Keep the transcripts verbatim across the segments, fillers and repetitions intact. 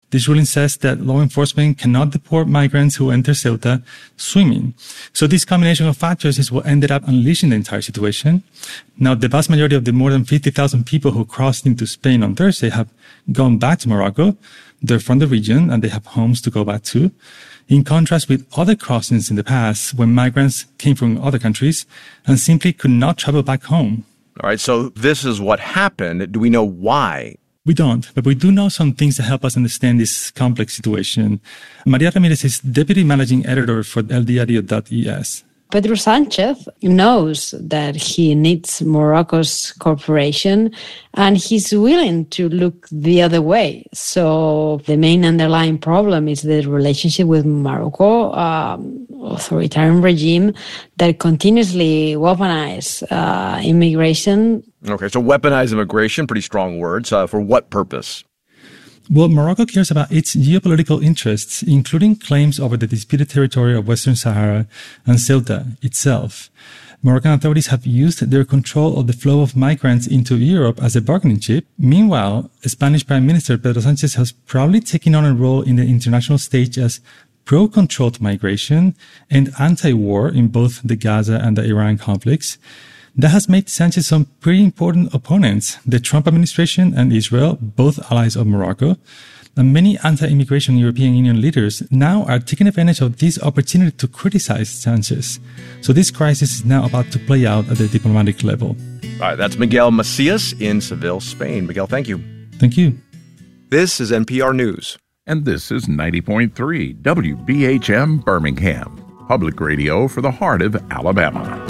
This ruling says that law enforcement cannot deport migrants who enter Ceuta swimming. So this combination of factors is what ended up unleashing the entire situation. Now, the vast majority of the more than fifty thousand people who crossed into Spain on Thursday have gone back to Morocco. They're from the region and they have homes to go back to. In contrast with other crossings in the past when migrants came from other countries and simply could not travel back home. All right, so this is what happened. Do we know why? We don't, but we do know some things that help us understand this complex situation. Maria Ramirez is deputy managing editor for El Diario dot E S. Pedro Sanchez knows that he needs Morocco's cooperation and he's willing to look the other way. So the main underlying problem is the relationship with Morocco, um, authoritarian regime that continuously weaponize uh, immigration. Okay, so weaponize immigration, pretty strong words. Uh, for what purpose? Well, Morocco cares about its geopolitical interests, including claims over the disputed territory of Western Sahara and Ceuta itself. Moroccan authorities have used their control of the flow of migrants into Europe as a bargaining chip. Meanwhile, Spanish Prime Minister Pedro Sanchez has proudly taken on a role in the international stage as pro-controlled migration and anti-war in both the Gaza and the Iran conflicts. That has made Sanchez some pretty important opponents, the Trump administration and Israel, both allies of Morocco. And many anti-immigration European Union leaders now are taking advantage of this opportunity to criticize Sanchez. So this crisis is now about to play out at the diplomatic level. All right, that's Miguel Macias in Seville, Spain. Miguel, thank you. Thank you. This is N P R News. And this is ninety point three W B H M Birmingham, public radio for the heart of Alabama.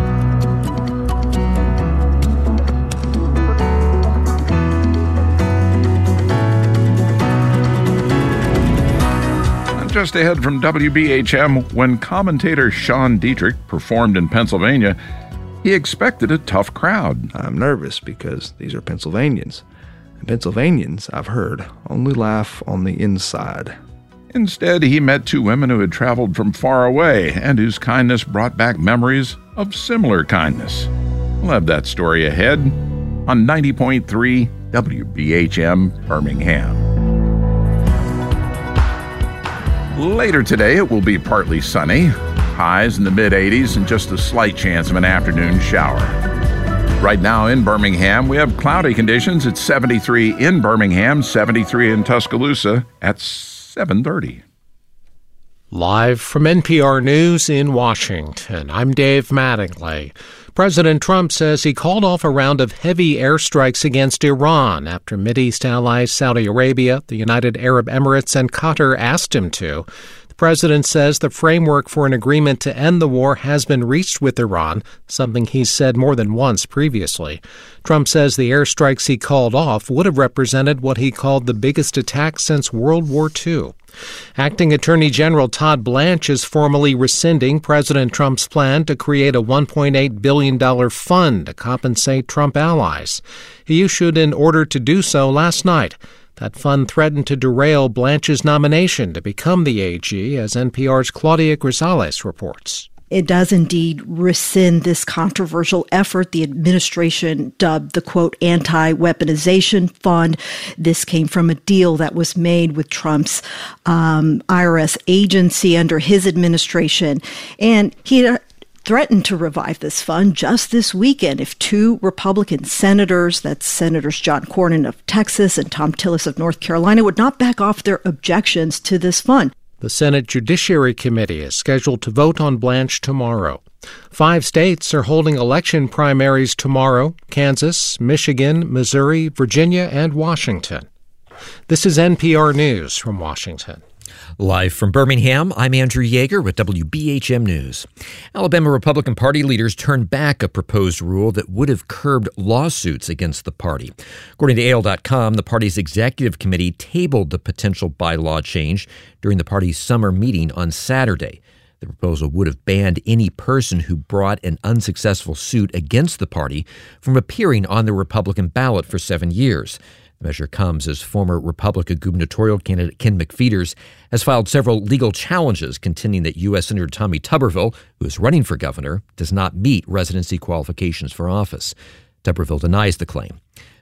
Just ahead from W B H M, when commentator Sean Dietrich performed in Pennsylvania, he expected a tough crowd. I'm nervous because these are Pennsylvanians. And Pennsylvanians, I've heard, only laugh on the inside. Instead, he met two women who had traveled from far away and whose kindness brought back memories of similar kindness. We'll have that story ahead on ninety point three W B H M Birmingham. Later today, it will be partly sunny, highs in the mid-eighties, and just a slight chance of an afternoon shower. Right now in Birmingham, we have cloudy conditions at seventy-three in Birmingham, seventy-three in Tuscaloosa at seven thirty. Live from N P R News in Washington, I'm Dave Mattingly. President Trump says he called off a round of heavy airstrikes against Iran after Mideast allies Saudi Arabia, the United Arab Emirates, and Qatar asked him to. The president says the framework for an agreement to end the war has been reached with Iran, something he's said more than once previously. Trump says the airstrikes he called off would have represented what he called the biggest attack since World War Two. Acting Attorney General Todd Blanche is formally rescinding President Trump's plan to create a one point eight billion dollars fund to compensate Trump allies. He issued an order to do so last night. That fund threatened to derail Blanche's nomination to become the A G, as N P R's Claudia Grisales reports. It does indeed rescind this controversial effort the administration dubbed the, quote, anti-weaponization fund. This came from a deal that was made with Trump's um, I R S agency under his administration. And he uh, threatened to revive this fund just this weekend if two Republican senators, that's Senators John Cornyn of Texas and Thom Tillis of North Carolina, would not back off their objections to this fund. The Senate Judiciary Committee is scheduled to vote on Blanche tomorrow. Five states are holding election primaries tomorrow: Kansas, Michigan, Missouri, Virginia, and Washington. This is N P R News from Washington. Live from Birmingham, I'm Andrew Yeager with W B H M News. Alabama Republican Party leaders turned back a proposed rule that would have curbed lawsuits against the party. According to A L dot com, the party's executive committee tabled the potential bylaw change during the party's summer meeting on Saturday. The proposal would have banned any person who brought an unsuccessful suit against the party from appearing on the Republican ballot for seven years. The measure comes as former Republican gubernatorial candidate Ken McPheeters has filed several legal challenges contending that U S Senator Tommy Tuberville, who is running for governor, does not meet residency qualifications for office. Tuberville denies the claim.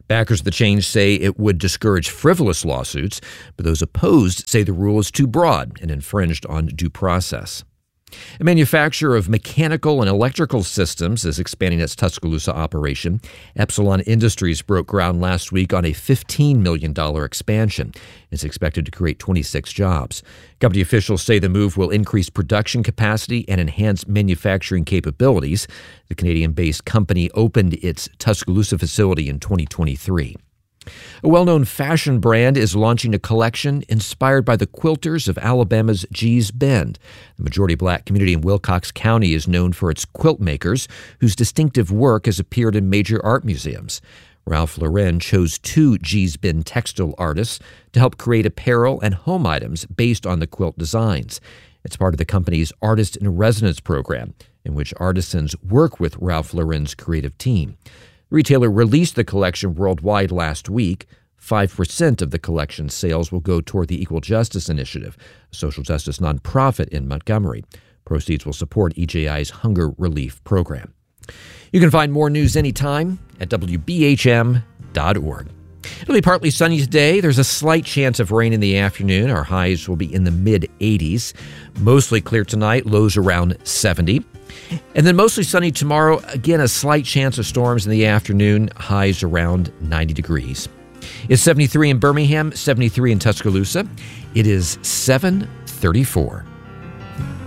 Backers of the change say it would discourage frivolous lawsuits, but those opposed say the rule is too broad and infringed on due process. A manufacturer of mechanical and electrical systems is expanding its Tuscaloosa operation. Epsilon Industries broke ground last week on a fifteen million dollars expansion. It's expected to create twenty-six jobs. Company officials say the move will increase production capacity and enhance manufacturing capabilities. The Canadian-based company opened its Tuscaloosa facility in twenty twenty-three. A well-known fashion brand is launching a collection inspired by the quilters of Alabama's Gee's Bend. The majority-black community in Wilcox County is known for its quilt makers, whose distinctive work has appeared in major art museums. Ralph Lauren chose two Gee's Bend textile artists to help create apparel and home items based on the quilt designs. It's part of the company's Artist in Residence program, in which artisans work with Ralph Lauren's creative team. The retailer released the collection worldwide last week. five percent of the collection's sales will go toward the Equal Justice Initiative, a social justice nonprofit in Montgomery. Proceeds will support E J I's hunger relief program. You can find more news anytime at W B H M dot org. It'll be partly sunny today. There's a slight chance of rain in the afternoon. Our highs will be in the mid eighties. Mostly clear tonight, lows around seventy. And then mostly sunny tomorrow. Again, a slight chance of storms in the afternoon, highs around ninety degrees. It's seventy-three in Birmingham, seventy-three in Tuscaloosa. It is seven thirty-four.